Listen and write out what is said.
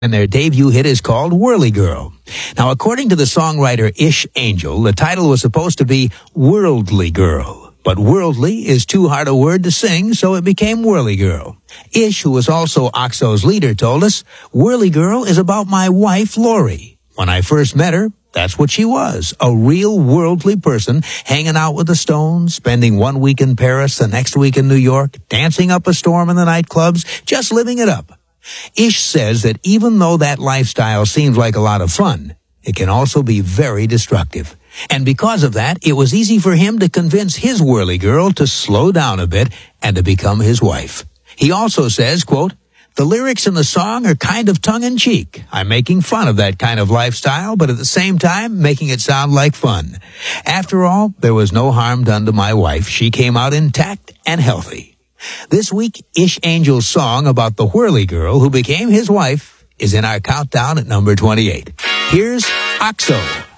and their debut hit is called Whirly Girl. Now, according to the songwriter Ish Angel, the title was supposed to be Worldly Girl. But worldly is too hard a word to sing, so it became Whirly Girl. Ish, who was also OXO's leader, told us, Whirly Girl is about my wife, Lori. When I first met her, that's what she was, a real worldly person, hanging out with the Stones, spending 1 week in Paris, the next week in New York, dancing up a storm in the nightclubs, just living it up. Ish says that even though that lifestyle seems like a lot of fun, it can also be very destructive. And because of that, it was easy for him to convince his Whirly Girl to slow down a bit and to become his wife. He also says, quote, the lyrics in the song are kind of tongue-in-cheek. I'm making fun of that kind of lifestyle, but at the same time, making it sound like fun. After all, there was no harm done to my wife. She came out intact and healthy. This week, Ish Angel's song about the Whirly Girl who became his wife is in our countdown at number 28. Here's OXO.